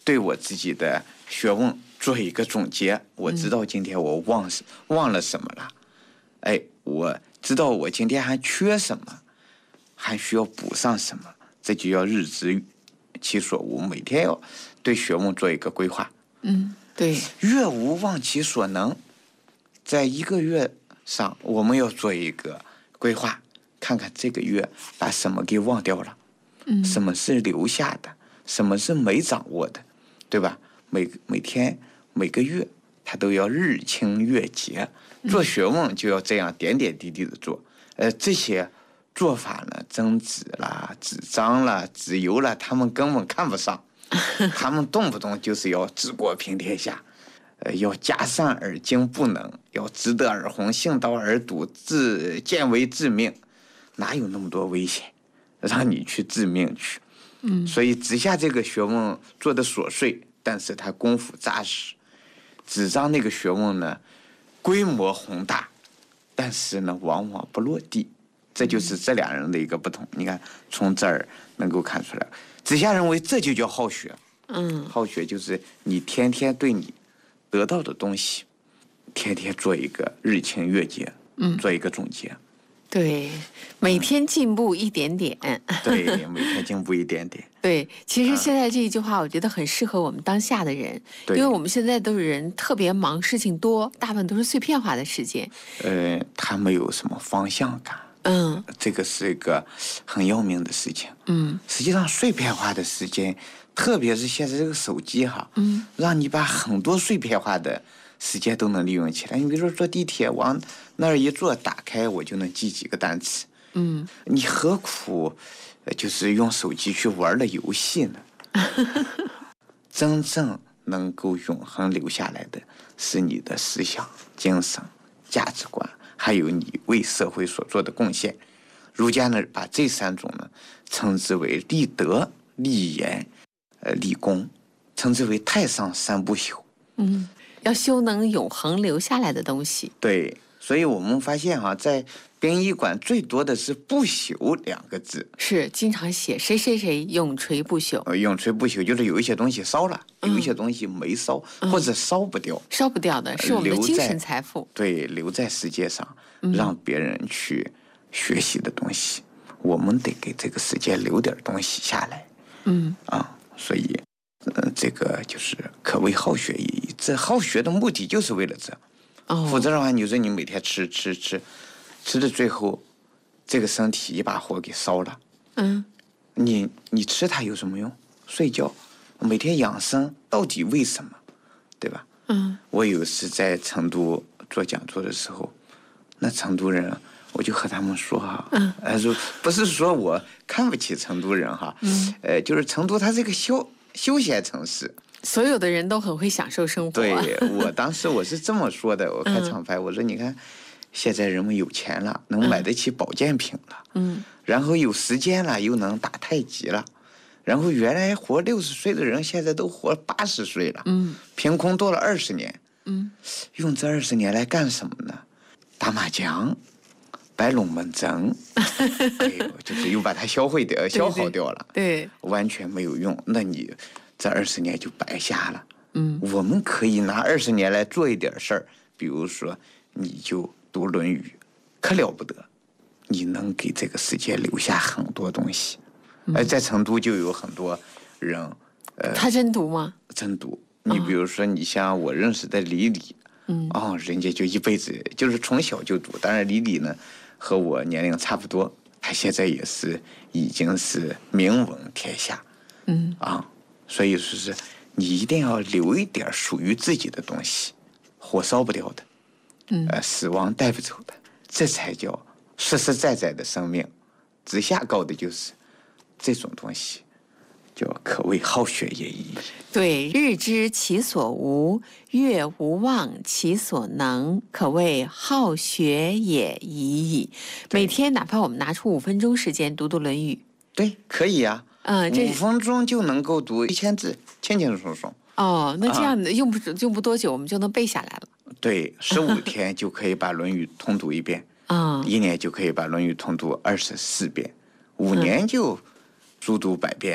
对我自己的学问做一个总结。我知道今天我忘了什么了，哎，我知道我今天还缺什么，还需要补上什么，这就要日知其所无，每天要对学问做一个规划。 对， 月无忘其所能，在一个月上我们要做一个规划，看看这个月把什么给忘掉了，什么是留下的，什么是没掌握的，对吧？每天每个月他都要日清月洁，做学问就要这样点点滴滴的做。这些做法呢，曾子啦、子张啦、子游啦，他们根本看不上，他们动不动就是要治国平天下，要家善而精不能，要直德而弘，信道而笃，见为致命，哪有那么多危险让你去致命去？所以子夏这个学问做的琐碎，但是他功夫扎实。子张那个学问呢，规模宏大，但是呢，往往不落地。这就是这俩人的一个不同。你看，从这儿能够看出来，子夏认为这就叫好学。好学就是你天天对你得到的东西，天天做一个日清月洁，做一个总结。 对，每天进步一点点。 对，每天进步一点点。 对，其实现在这一句话，我觉得很适合我们当下的人，因为我们现在都是人特别忙，事情多，大部分都是碎片化的时间。 他没有什么方向感。这个是一个很要命的事情。实际上碎片化的时间，特别是现在这个手机哈，让你把很多碎片化的时间都能利用起来。你比如说坐地铁，往那儿一坐，打开我就能记几个单词。你何苦就是用手机去玩的游戏呢？真正能够永恒留下来的是你的思想、精神、价值观，还有你为社会所做的贡献。儒家呢，把这三种呢称之为立德、立言、立功，称之为太上三不朽。 要修能永恒留下来的东西。 对，所以我们发现在殡仪馆最多的是不朽两个字， 是经常写谁谁谁永垂不朽。 永垂不朽就是有一些东西烧了，有一些东西没烧，或者烧不掉。 烧不掉的是我们的精神财富。对， 留在世界上，让别人去学习的东西，我们得给这个世界留点东西下来。所以这个就是可谓好学也已。这好学的目的就是为了这。否则的话，你说你每天吃的最后，这个身体一把火给烧了。你吃它有什么用？睡觉，每天养生到底为什么？对吧？我有一次在成都做讲座的时候，那成都人，我就和他们说说不是说我看不起成都人就是成都它是一个休闲城市。 所有的人都很会享受生活。 对，我当时我是这么说的，我开场白我说你看，现在人们有钱了，能买得起保健品了，然后有时间了，又能打太极了，然后原来活60岁的人现在都活80岁了，凭空多了20年，用这20年来干什么呢？打麻将，摆龙门阵，就是又把它消耗掉了， 对， 完全没有用。那你这20年就白瞎了。我们可以拿20年来做一点事儿，比如说你就读《论语》，可了不得，你能给这个世界留下很多东西。在成都就有很多人， 他真读吗？ 真读。你比如说，你像我认识的李李，人家就一辈子就是从小就读。当然，李李呢和我年龄差不多，他现在也是已经是名闻天下。所以说是你一定要留一点属于自己的东西，火烧不掉的，死亡带不走的，这才叫实实在在的生命。子夏告的就是这种东西，叫可谓好学也已。 对，日知其所无，月无忘其所能，可谓好学也已矣。每天哪怕我们拿出5分钟时间读读《论语》， 对，可以啊。5分钟就能够读1000字，轻轻松松。 那这样用不多久，我们就能背下来了。 对，15天就可以把《论语》通读1遍。1年就可以把《论语》通读24遍，5年就熟读100遍了。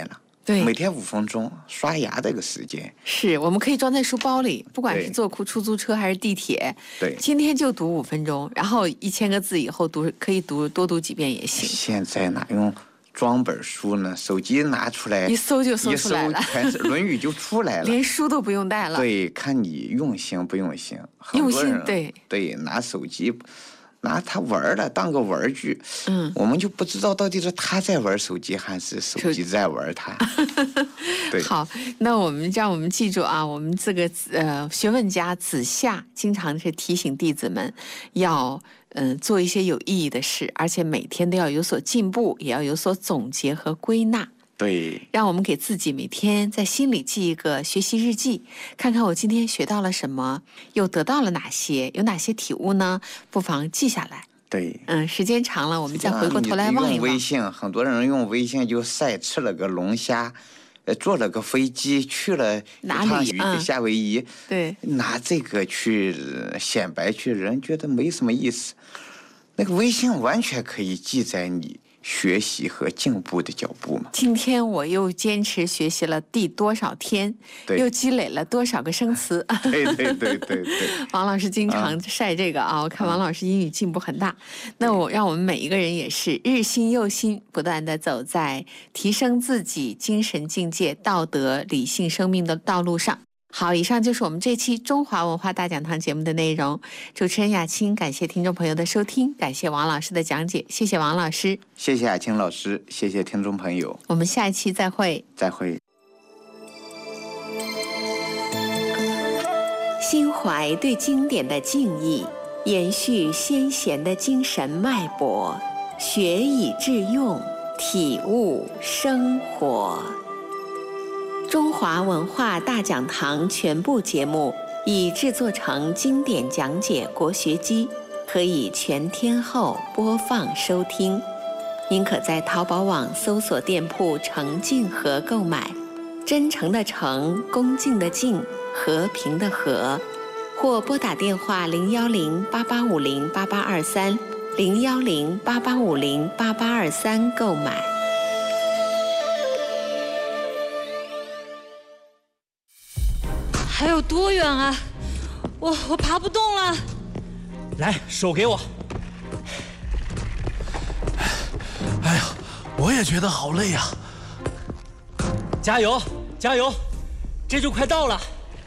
对， 每天5分钟刷牙这个时间， 是我们可以装在书包里，不管是坐出租车还是地铁， 对， 今天就读5分钟，然后1000个字以后可以多读几遍也行。 现在哪用装本书呢？手机拿出来一搜就搜出来了， 全是《论语》就出来了， 连书都不用带了。 对，看你用心不用心。 用心， 对，拿手机。拿他玩了，当个玩具，我们就不知道到底是他在玩手机还是手机在玩他。对， 好，那我们记住啊，我们这个学问家子夏经常是提醒弟子们要做一些有意义的事，而且每天都要有所进步，也要有所总结和归纳。 对， 让我们给自己每天在心里记一个学习日记，看看我今天学到了什么，又得到了哪些，有哪些体悟呢？不妨记下来。 对， 时间长了，我们再回过头来望一望。 用微信，很多人用微信就晒吃了个龙虾，坐了个飞机去了哪里？ 夏威夷。 对， 拿这个去显摆去，人觉得没什么意思。那个微信完全可以记载你学习和进步的脚步嘛。 今天我又坚持学习了第多少天，又积累了多少个生词。 对。 王老师经常晒这个啊，我看王老师英语进步很大。那让我们每一个人也是日新又新，不断的走在提升自己精神境界、道德、理性生命的道路上。好，以上就是我们这期中华文化大讲堂节目的内容。主持人雅青，感谢听众朋友的收听，感谢王老师的讲解，谢谢王老师， 谢谢雅青老师，谢谢听众朋友， 我们下一期再会。 再会。 心怀对经典的敬意，延续先贤的精神脉搏，学以致用，体悟生活。中华文化大讲堂全部节目已制作成经典讲解国学机，可以全天候播放收听。您可在淘宝网搜索店铺诚敬和购买，真诚的诚，恭敬的敬，和平的和，或拨打电话010-8850-8823 010-8850-8823购买。 还有多远啊？我爬不动了。 来，手给我。 哎呀，我也觉得好累呀。 加油，加油，这就快到了。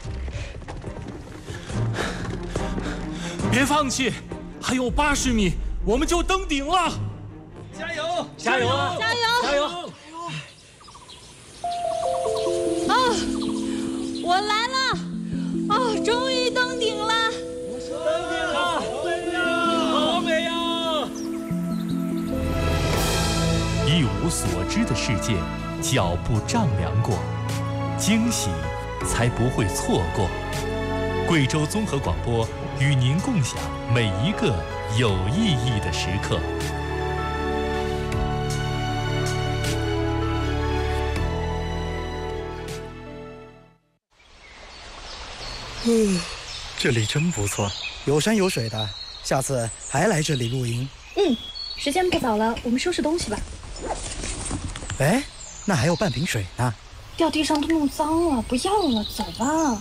别放弃，还有80米，我们就登顶了。 加油，加油， 加油， 加油！ 啊，我来了！哦，终于登顶了！ 登顶了，好美呀！ 一无所知的世界，脚步丈量过，惊喜才不会错过。贵州综合广播与您共享每一个有意义的时刻。 这里真不错，有山有水的，下次还来这里露营。 时间不早了，我们收拾东西吧。 哎，那还有半瓶水呢。 掉地上都弄脏了，不要了，走吧。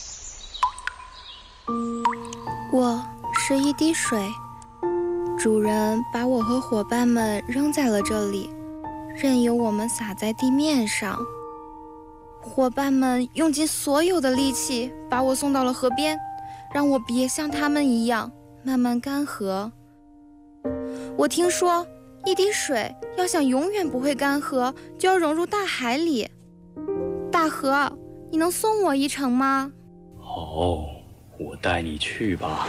我是一滴水，主人把我和伙伴们扔在了这里，任由我们洒在地面上。伙伴们用尽所有的力气把我送到了河边，让我别像他们一样慢慢干涸。我听说，一滴水要想永远不会干涸，就要融入大海里。大河，你能送我一程吗？ 好，我带你去吧。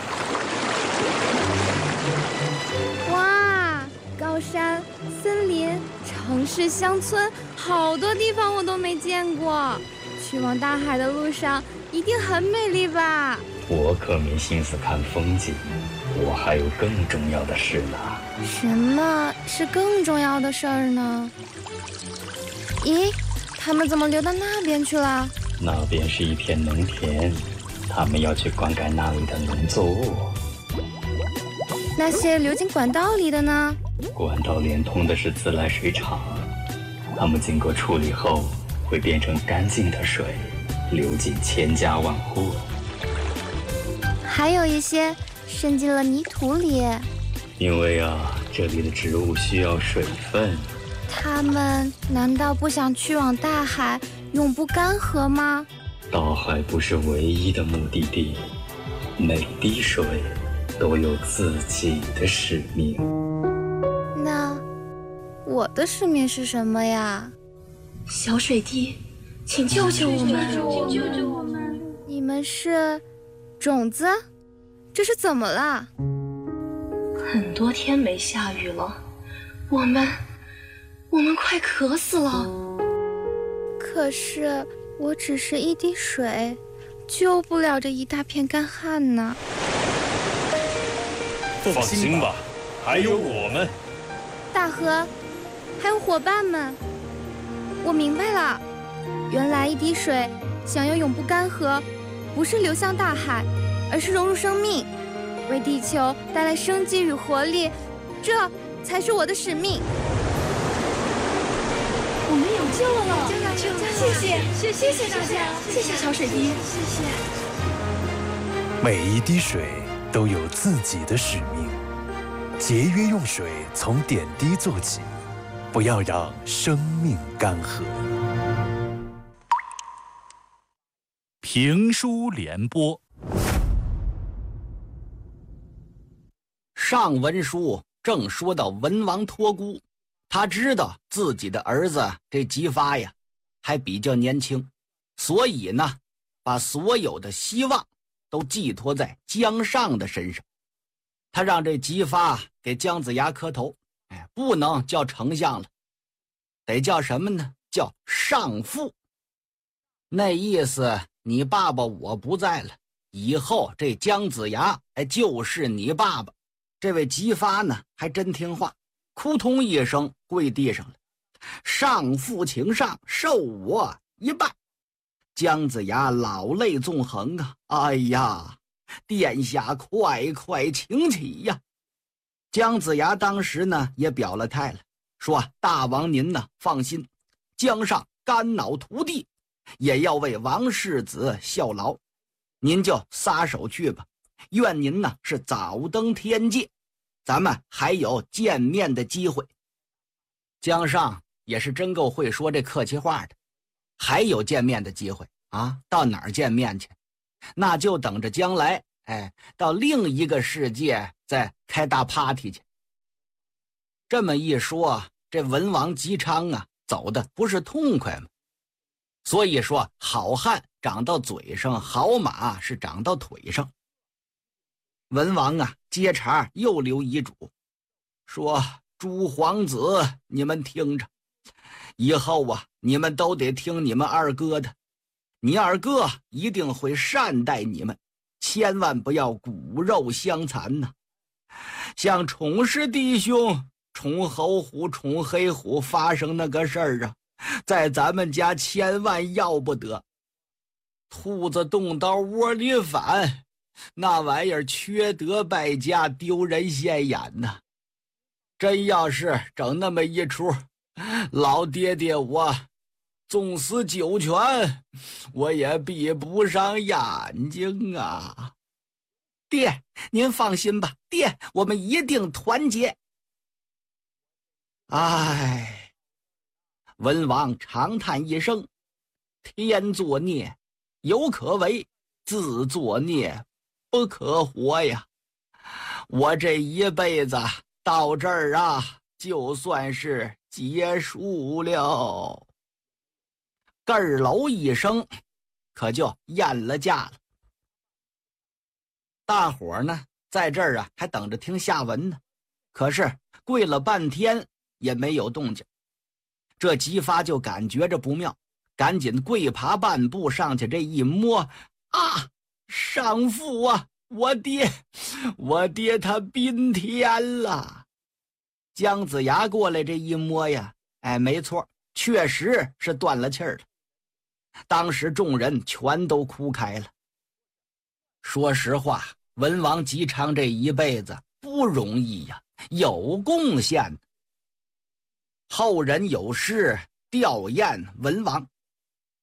哇，高山、森林、城市、乡村，好多地方我都没见过。去往大海的路上一定很美丽吧？ 我可没心思看风景，我还有更重要的事呢。 什么是更重要的事儿呢？咦，他们怎么流到那边去了？ 那边是一片农田，他们要去灌溉那里的农作物。 那些流进管道里的呢？ 管道连通的是自来水厂，他们经过处理后会变成干净的水，流进千家万户。 还有一些渗进了泥土里。 因为啊，这里的植物需要水分。 它们难道不想去往大海，永不干涸吗？ 大海不是唯一的目的地，每滴水都有自己的使命。 那我的使命是什么呀？ 小水滴，请救救我们！ 请救救我们！ 你们是种子？这是怎么了？ 很多天没下雨了，我们快渴死了。 可是我只是一滴水，救不了这一大片干旱呢。 放心吧，还有我们。 大河，还有伙伴们，我明白了，原来一滴水想要永不干涸，不是流向大海，而是融入生命，为地球带来生机与活力，这才是我的使命。 我们有救了！ 谢谢大家，谢谢小水滴，谢谢。 每一滴水都有自己的使命，节约用水，从点滴做起，不要让生命干涸。 评书联播。 上文书正说到文王托孤，他知道自己的儿子这姬发呀还比较年轻，所以呢把所有的希望都寄托在姜尚的身上。他让这姬发给姜子牙磕头，不能叫丞相了，得叫什么呢？叫上父。那意思你爸爸我不在了，以后这姜子牙就是你爸爸。这位姬发呢还真听话，扑通一声跪地上了，上父请上，受我一拜。姜子牙老泪纵横啊，哎呀，殿下快请起呀！姜子牙当时呢也表了态了，说大王您呢放心，姜尚肝脑涂地，也要为王世子效劳，您就撒手去吧，愿您呢是早登天界，咱们还有见面的机会。姜尚也是真够会说这客气话的，还有见面的机会啊？到哪儿见面去？那就等着将来到另一个世界再开大 party 去。这么一说，这文王姬昌啊走的不是痛快吗？所以说好汉长到嘴上，好马是长到腿上。文王啊接茬又留遗嘱，说诸皇子你们听着，以后啊你们都得听你们二哥的，你二哥一定会善待你们，千万不要骨肉相残呐。像宠氏弟兄宠侯虎宠黑虎发生那个事儿啊，在咱们家千万要不得。兔子动刀窝里反，那玩意儿缺德败家，丢人现眼呐。真要是整那么一出，老爹爹我纵死九泉，我也闭不上眼睛啊。爹，您放心吧，爹，我们一定团结。唉，文王长叹一声，天作孽有可为，自作孽不可活呀。我这一辈子到这儿啊，就算是结束了。咯儿楼一声，可就咽了架了。大伙儿呢在这儿啊还等着听下文呢，可是跪了半天也没有动静。这姬发就感觉着不妙，赶紧跪爬半步上去，这一摸啊，上父啊，我爹他宾天了。姜子牙过来这一摸呀，没错，确实是断了气儿了。当时众人全都哭开了。说实话，文王姬昌这一辈子不容易呀，有贡献。后人有诗吊唁文王，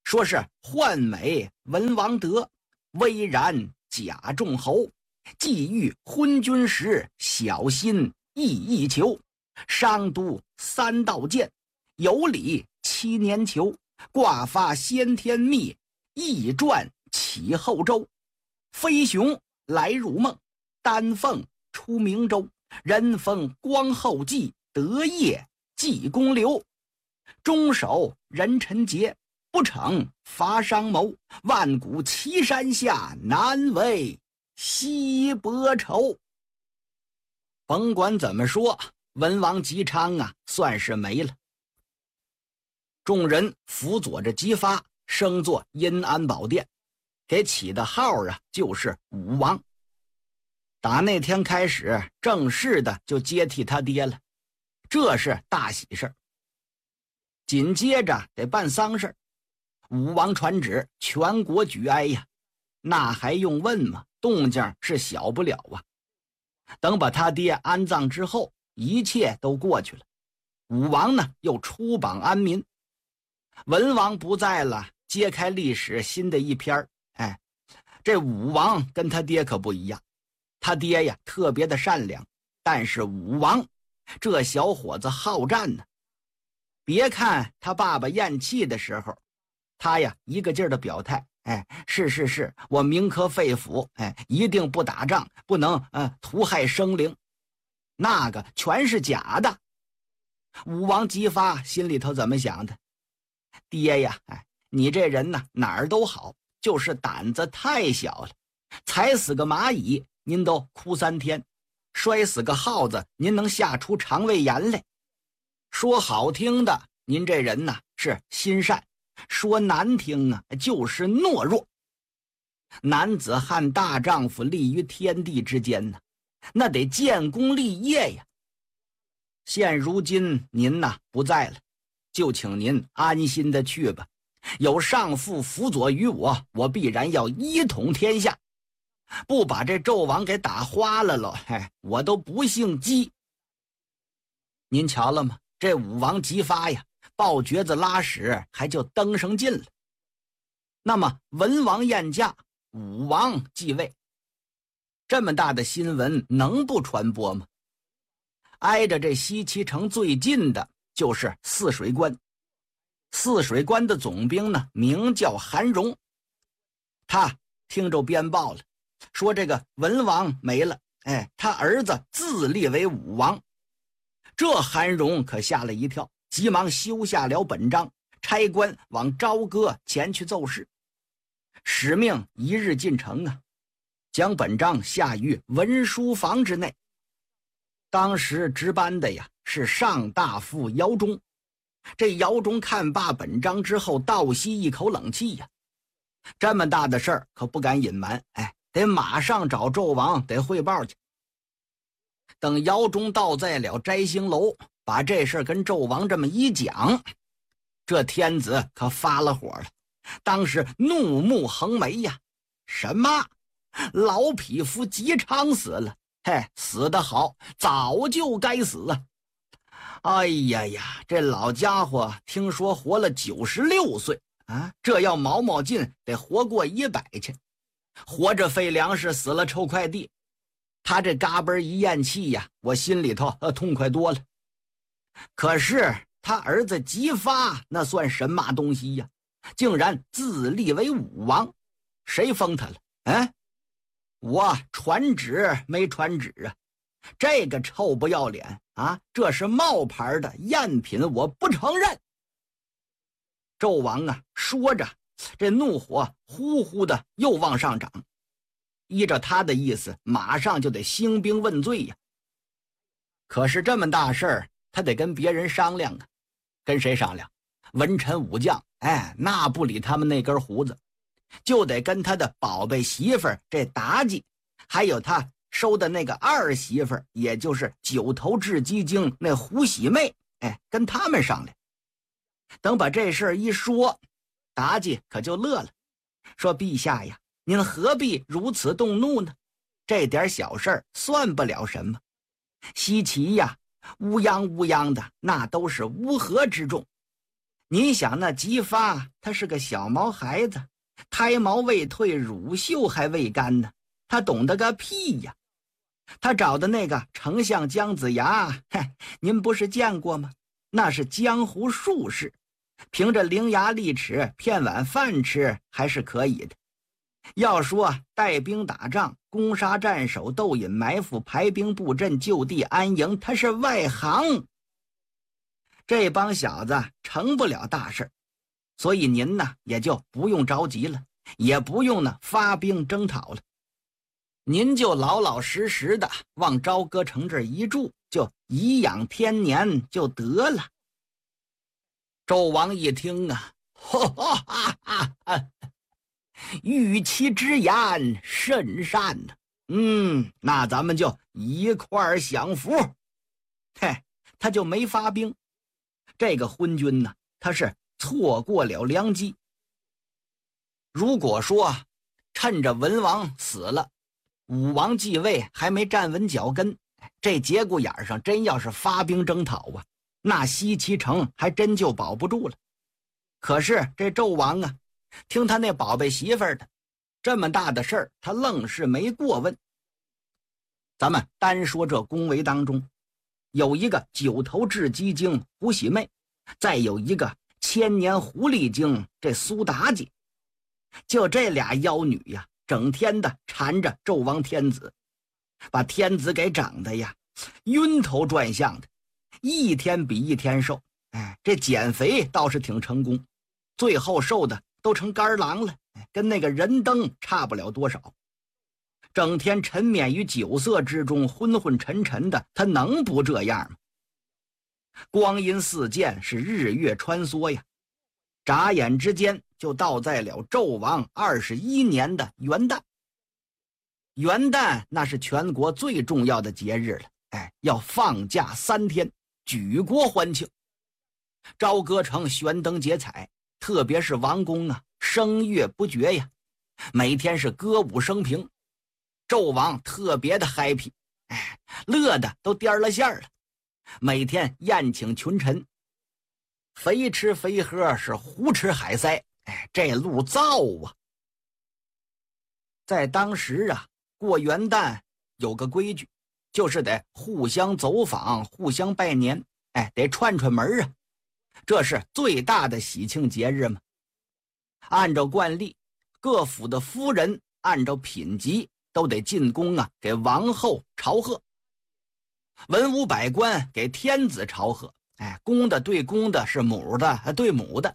说是幻美文王德，威然甲众侯，既遇昏君时，小心意求，商都3道剑，有理7年求，挂发先天密，义传起后周，飞熊来入梦，丹凤出明州，人逢光后继，得业济公流，终守人臣节，不逞伐商谋，万古岐山下，难为西伯仇。甭管怎么说，文王姬昌啊，算是没了。众人辅佐着姬发，升作阴安宝殿，给起的号啊，就是武王。打那天开始，正式的就接替他爹了，这是大喜事儿。紧接着得办丧事，武王传旨，全国举哀呀，那还用问吗？动静是小不了啊。等把他爹安葬之后，一切都过去了。武王呢，又出榜安民。文王不在了，揭开历史新的一篇。这武王跟他爹可不一样，他爹呀特别的善良，但是武王这小伙子好战呢。别看他爸爸咽气的时候，他呀一个劲儿的表态，是，我铭刻肺腑，一定不打仗，不能屠害生灵，那个全是假的。武王姬发心里头怎么想的？爹呀，你这人呢哪儿都好，就是胆子太小了。踩死个蚂蚁您都哭3天，摔死个耗子您能吓出肠胃炎来。说好听的，您这人呢是心善；说难听啊，就是懦弱。男子汉大丈夫立于天地之间呢，那得建功立业呀。现如今您呢不在了，就请您安心的去吧。有上父辅佐于我，我必然要一统天下，不把这纣王给打花了喽，我都不姓姬。您瞧了吗？这武王姬发呀，抱橛子拉屎还就登上进了。那么文王晏驾，武王继位，这么大的新闻能不传播吗？挨着这西岐城最近的就是泗水关。泗水关的总兵呢，名叫韩荣。他听着鞭报了，说这个文王没了，他儿子自立为武王。这韩荣可吓了一跳，急忙修下了本章，差官往朝歌前去奏事，使命一日进城啊，将本章下于文书房之内。当时值班的呀是上大夫姚忠。这姚忠看罢本章之后，倒吸一口冷气呀，这么大的事儿可不敢隐瞒，得马上找纣王得汇报去。等姚忠到在了摘星楼，把这事跟纣王这么一讲，这天子可发了火了，当时怒目横眉呀。什么？老匹夫姬昌死了？死得好，早就该死啊！哎呀呀，这老家伙听说活了96岁啊，这要毛毛劲得活过100去。活着费粮食，死了臭快递。他这嘎嘣一咽气呀，我心里头痛快多了。可是他儿子姬发那算神马东西呀，竟然自立为武王。谁封他了？我传旨没传旨啊？这个臭不要脸啊！这是冒牌的赝品，我不承认。纣王啊，说着，这怒火呼呼的又往上涨。依着他的意思，马上就得兴兵问罪呀。可是这么大事儿，他得跟别人商量啊。跟谁商量？文臣武将，那不理他们那根胡子，就得跟他的宝贝媳妇儿这妲己，还有他收的那个二媳妇儿，也就是9头雉鸡精那胡喜妹，跟他们商量。等把这事儿一说，妲己可就乐了，说：“陛下呀，您何必如此动怒呢？这点小事儿算不了什么。西岐呀，乌泱乌泱的，那都是乌合之众。 你想那姬发他是个小毛孩子，胎毛未退，乳臭还未干呢，他懂得个屁呀！他找的那个丞相姜子牙，您不是见过吗？那是江湖术士，凭着伶牙俐齿骗碗饭吃还是可以的。要说带兵打仗，攻杀战守，斗隐埋伏，排兵布阵，就地安营，他是外行。这帮小子成不了大事，所以您呢也就不用着急了，也不用呢发兵征讨了。您就老老实实的往朝歌城这一住，就颐养天年就得了。纣王一听啊，欲其之言甚善呢。那咱们就一块儿享福。他就没发兵。这个昏君呢，他是错过了良机。如果说趁着文王死了，武王继位还没站稳脚跟，这节骨眼上真要是发兵征讨啊，那西岐城还真就保不住了。可是这纣王啊，听他那宝贝媳妇儿的，这么大的事儿他愣是没过问。咱们单说这宫闱当中，有一个9头雉鸡精胡喜妹，再有一个千年狐狸精这苏妲己。就这俩妖女呀，整天的缠着纣王天子，把天子给整的呀晕头转向的，一天比一天瘦。这减肥倒是挺成功，最后瘦的都成干狼了，跟那个人灯差不了多少。整天沉湎于酒色之中，昏昏沉沉的，他能不这样吗？光阴似箭，是日月穿梭呀，眨眼之间就到在了纣王21年的元旦。元旦那是全国最重要的节日了，要放假3天，举国欢庆。朝歌城悬灯结彩，特别是王宫啊，声乐不绝呀，每天是歌舞升平。纣王特别的 happy， 乐的都颠了线了，每天宴请群臣，肥吃肥喝，是胡吃海塞，这路造啊。在当时啊，过元旦有个规矩，就是得互相走访，互相拜年，得串串门啊，这是最大的喜庆节日嘛。按照惯例，各府的夫人按照品级都得进宫啊，给王后朝贺，文武百官给天子朝贺，公的对公的，是母的对母的，